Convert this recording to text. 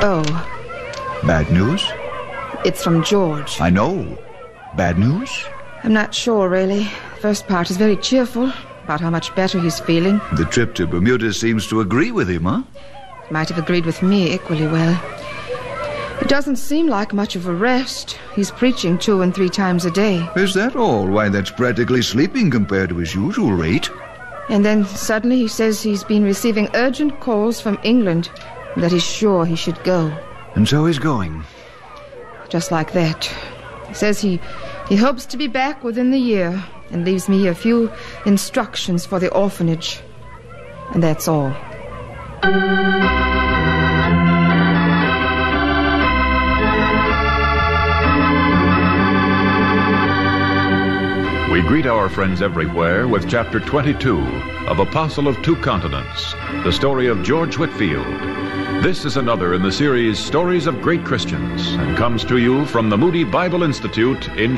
Oh. Bad news? It's from George. I know. Bad news? I'm not sure, really. First part is very cheerful, about how much better he's feeling. The trip to Bermuda seems to agree with him, huh? Might have agreed with me equally well. It doesn't seem like much of a rest. He's preaching 2 and 3 times a day. Is that all? Why, that's practically sleeping compared to his usual rate. And then suddenly he says he's been receiving urgent calls from England, and that he's sure he should go. And so he's going. Just like that. He says he hopes to be back within the year, and leaves me a few instructions for the orphanage. And that's all. We greet our friends everywhere with Chapter 22 of Apostle of Two Continents, the story of George Whitefield. This is another in the series Stories of Great Christians, and comes to you from the Moody Bible Institute in